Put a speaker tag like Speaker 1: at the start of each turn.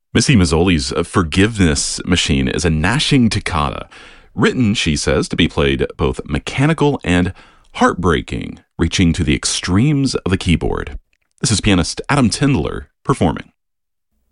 Speaker 1: Missy Mazzoli's Forgiveness Machine is a gnashing toccata, written, she says, to be played both mechanical and heartbreaking, reaching to the extremes of the keyboard. This is pianist Adam Tindler performing.